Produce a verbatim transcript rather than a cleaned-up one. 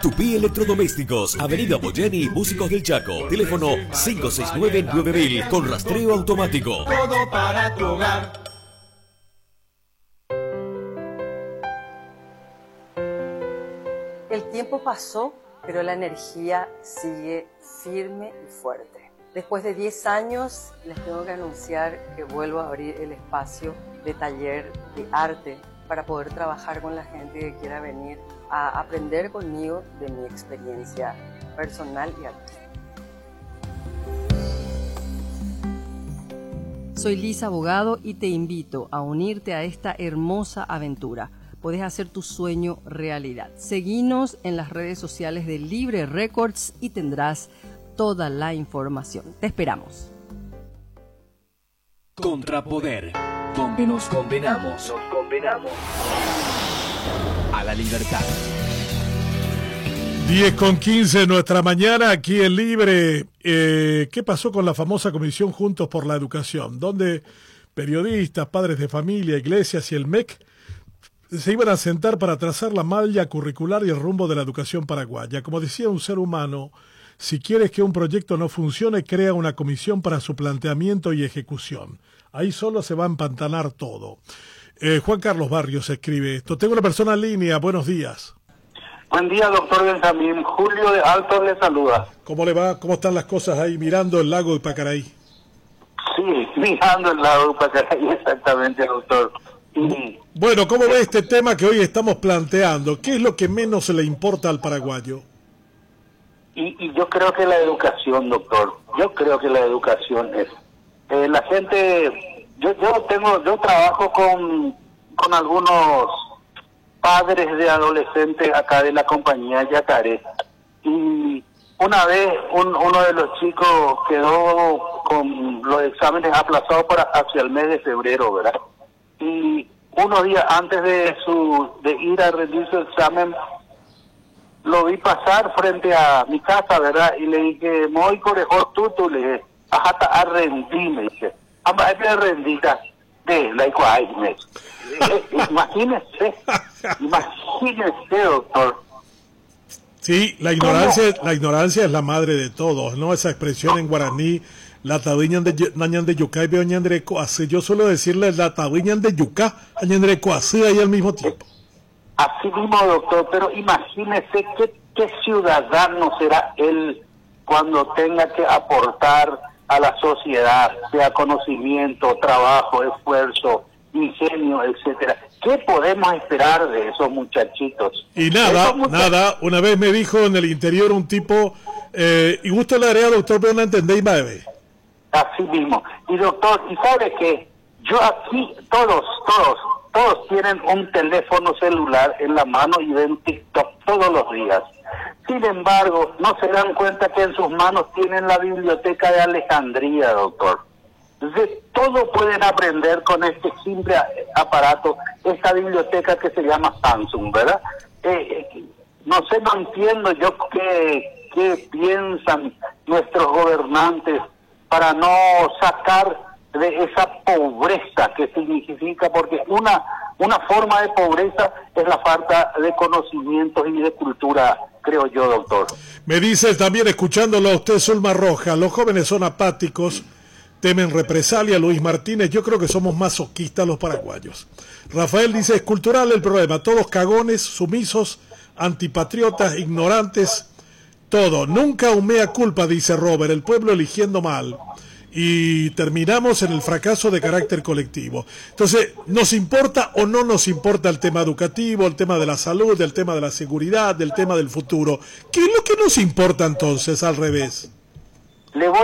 Tupí Electrodomésticos, Avenida Boyani, Músicos del Chaco. Teléfono cinco seis nueve nueve mil con rastreo automático. Todo para tu hogar. El tiempo pasó, pero la energía sigue firme y fuerte. Después de diez años, les tengo que anunciar que vuelvo a abrir el espacio de taller de arte para poder trabajar con la gente que quiera venir a aprender conmigo de mi experiencia personal y artística. Soy Liz Abogado y te invito a unirte a esta hermosa aventura. Puedes hacer tu sueño realidad. Seguinos en las redes sociales de Libre Records y tendrás toda la información. Te esperamos. Contrapoder, donde nos condenamos, nos condenamos a la libertad. diez con quince nuestra mañana aquí en Libre. Eh, ¿Qué pasó con la famosa Comisión Juntos por la Educación? Donde periodistas, padres de familia, iglesias y el M E C se iban a sentar para trazar la malla curricular y el rumbo de la educación paraguaya. Como decía un ser humano, si quieres que un proyecto no funcione, crea una comisión para su planteamiento y ejecución. Ahí solo se va a empantanar todo. Eh, Juan Carlos Barrios escribe esto. Tengo una persona en línea. Buenos días. Buen día, doctor Benjamín. Julio de Altos le saluda. ¿Cómo le va? ¿Cómo están las cosas ahí mirando el lago de Pacaraí? Sí, mirando el lago de Pacaraí, exactamente, doctor. Y... Bueno, ¿cómo ve este tema que hoy estamos planteando? ¿Qué es lo que menos le importa al paraguayo? Y, y yo creo que la educación, doctor. Yo creo que la educación es... Eh, la gente... Yo yo tengo yo trabajo con, con algunos padres de adolescentes acá de la compañía Yacaré. Y una vez un, uno de los chicos quedó con los exámenes aplazados para hacia el mes de febrero, ¿verdad? Y unos días antes de su de ir a rendir su examen, lo vi pasar frente a mi casa, ¿verdad? Y le dije, muy corejor tú, tú, le dije, hasta a rendir, me dice. Amba, es que rendita de la igual, me Imagínese, imagínese, doctor. Sí, la ignorancia, la ignorancia es la madre de todos, ¿no? Esa expresión en guaraní, la tabiñan de nañan de yucá y beoñandre coasí. Yo suelo decirle la tabiñan de yucá, añandre coasí ahí al mismo tiempo. Así mismo, doctor, pero imagínese qué, qué ciudadano será él cuando tenga que aportar a la sociedad, sea conocimiento, trabajo, esfuerzo, ingenio, etcétera. ¿Qué podemos esperar de esos muchachitos? Y nada, muchach... nada, una vez me dijo en el interior un tipo, eh, y gusto le haré al doctor, pero no entendéis, bebé. Así mismo. Y doctor, ¿y sabe qué? Yo aquí, todos, todos, todos tienen un teléfono celular en la mano y ven TikTok todos los días. Sin embargo, no se dan cuenta que en sus manos tienen la biblioteca de Alejandría, doctor. Entonces, todo pueden aprender con este simple aparato, esta biblioteca que se llama Samsung, ¿verdad? Eh, eh, no sé, no entiendo yo qué, qué piensan nuestros gobernantes para no sacar de esa pobreza que significa, porque una una forma de pobreza es la falta de conocimientos y de cultura, creo yo, doctor. Me dice también, escuchándolo a usted, Zulma Roja, los jóvenes son apáticos, temen represalia. Luis Martínez, yo creo que somos masoquistas los paraguayos. Rafael dice, es cultural el problema, todos cagones, sumisos, antipatriotas, ignorantes, todo. Nunca un mea culpa, dice Robert, el pueblo eligiendo mal. Y terminamos en el fracaso de carácter colectivo. Entonces, ¿nos importa o no nos importa el tema educativo, el tema de la salud, el tema de la seguridad, el tema del futuro? ¿Qué es lo que nos importa entonces al revés? Le voy